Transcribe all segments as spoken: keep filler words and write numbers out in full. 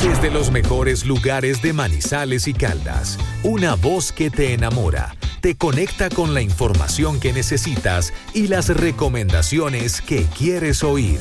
Desde los mejores lugares de Manizales y Caldas, una voz que te enamora, te conecta con la información que necesitas y las recomendaciones que quieres oír.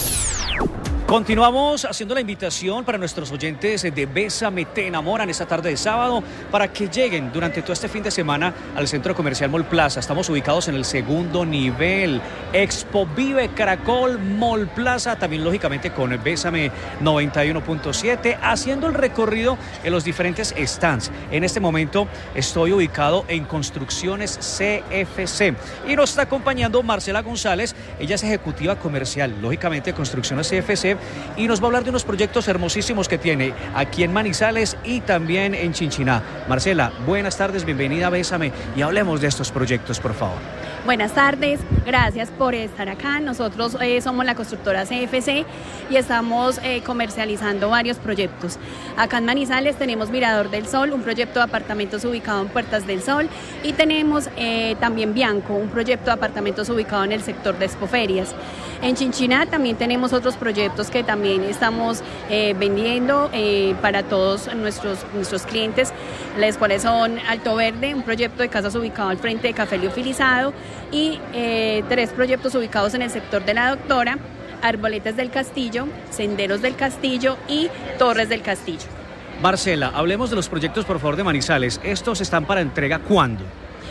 Continuamos haciendo la invitación para nuestros oyentes de Bésame Te Enamora en esta tarde de sábado para que lleguen durante todo este fin de semana al Centro Comercial Mall Plaza. Estamos ubicados en el segundo nivel. Expo Vive Caracol Mall Plaza, también lógicamente con Bésame noventa y uno punto siete, haciendo el recorrido en los diferentes stands. En este momento estoy ubicado en Construcciones C F C y nos está acompañando Marcela González. Ella es ejecutiva comercial, lógicamente, de Construcciones C F C, y nos va a hablar de unos proyectos hermosísimos que tiene aquí en Manizales y también en Chinchiná. Marcela, buenas tardes, bienvenida a Bésame y hablemos de estos proyectos, por favor. Buenas tardes, gracias por estar acá. Nosotros eh, somos la constructora C F C y estamos eh, comercializando varios proyectos. Acá en Manizales tenemos Mirador del Sol, un proyecto de apartamentos ubicado en Puertas del Sol, y tenemos eh, también Bianco, un proyecto de apartamentos ubicado en el sector de Expoferias. En Chinchiná también tenemos otros proyectos que también estamos eh, vendiendo eh, para todos nuestros, nuestros clientes, los cuales son Alto Verde, un proyecto de casas ubicado al frente de Café Liofilizado, y eh, tres proyectos ubicados en el sector de La Doctora, Arboletes del Castillo, Senderos del Castillo y Torres del Castillo. Marcela, hablemos de los proyectos, por favor, de Manizales. ¿Estos están para entrega cuándo?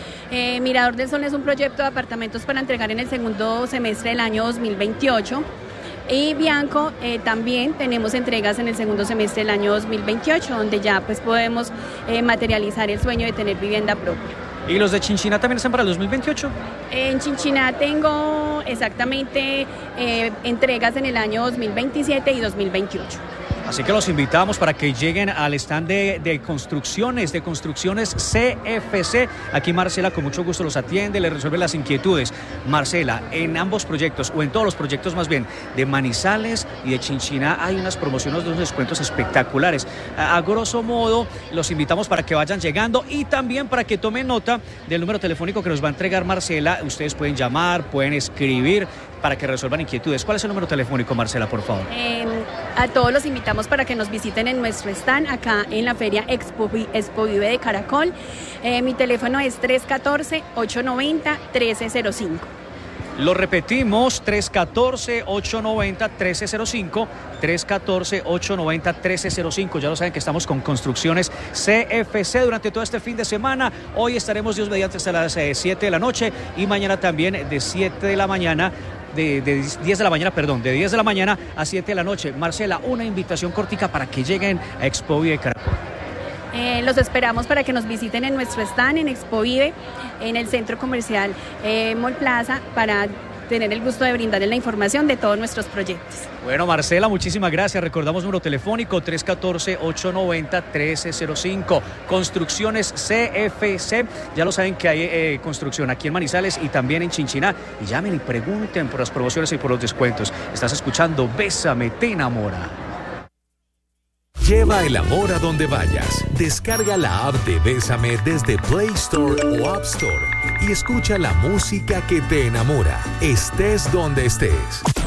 Eh, Mirador del Sol es un proyecto de apartamentos para entregar en el segundo semestre del año dos mil veintiocho. Y Bianco eh, también tenemos entregas en el segundo semestre del año dos mil veintiocho, donde ya pues podemos eh, materializar el sueño de tener vivienda propia. ¿Y los de Chinchiná también están para el dos mil veintiocho? En Chinchiná tengo exactamente eh, entregas en el año dos mil veintisiete y dos mil veintiocho. Así que los invitamos para que lleguen al stand de, de construcciones, de construcciones C F C. Aquí Marcela con mucho gusto los atiende, les resuelve las inquietudes. Marcela, en ambos proyectos, o en todos los proyectos más bien, de Manizales y de Chinchiná, hay unas promociones de unos descuentos espectaculares. A, a grosso modo, los invitamos para que vayan llegando y también para que tomen nota del número telefónico que nos va a entregar Marcela. Ustedes pueden llamar, pueden escribir para que resuelvan inquietudes. ¿Cuál es el número telefónico, Marcela, por favor? Eh, a todos los invitamos para que nos visiten en nuestro stand acá en la feria Expo, Expo Vive de Caracol. Eh, mi teléfono es tres uno cuatro, ocho nueve cero, uno tres cero cinco. Lo repetimos, tres uno cuatro, ocho nueve cero, uno tres cero cinco, tres uno cuatro, ocho nueve cero, uno tres cero cinco. Ya lo saben que estamos con Construcciones C F C durante todo este fin de semana. Hoy estaremos, Dios mediante, hasta las eh, siete de la noche y mañana también de siete de la mañana. De, de diez de la mañana, perdón, de diez de la mañana a siete de la noche. Marcela, una invitación cortica para que lleguen a Expo Vive Caracol. Eh, los esperamos para que nos visiten en nuestro stand en Expo Vive, en el Centro Comercial eh, Mall Plaza, para tener el gusto de brindarles la información de todos nuestros proyectos. Bueno, Marcela, muchísimas gracias. Recordamos número telefónico tres uno cuatro, ocho nueve cero, uno tres cero cinco. Construcciones C F C. Ya lo saben que hay eh, construcción aquí en Manizales y también en Chinchiná. Y llamen y pregunten por las promociones y por los descuentos. Estás escuchando Bésame Te Enamora. Lleva el amor a donde vayas. Descarga la app de Bésame desde Play Store o App Store y escucha la música que te enamora, estés donde estés.